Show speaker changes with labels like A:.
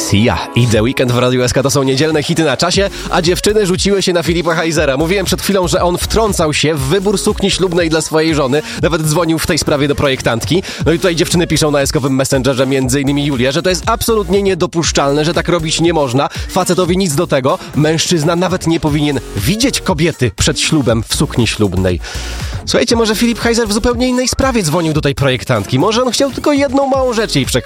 A: Sia i The Weeknd w Radiu SK to są niedzielne hity na czasie, a dziewczyny rzuciły się na Filipa Heisera. Mówiłem przed chwilą, że on wtrącał się w wybór sukni ślubnej dla swojej żony. Nawet dzwonił w tej sprawie do projektantki. No i tutaj dziewczyny piszą na eskowym Messengerze, między innymi Julia, że to jest absolutnie niedopuszczalne, że tak robić nie można. Facetowi nic do tego. Mężczyzna nawet nie powinien widzieć kobiety przed ślubem w sukni ślubnej. Słuchajcie, może Filip Heiser w zupełnie innej sprawie dzwonił do tej projektantki. Może on chciał tylko jedną małą rzecz jej przekazać.